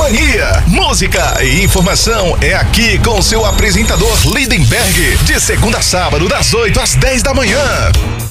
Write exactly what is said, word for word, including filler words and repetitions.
Mania. Música e informação é aqui com seu apresentador Lindenberg, de segunda a sábado, das oito às dez da manhã.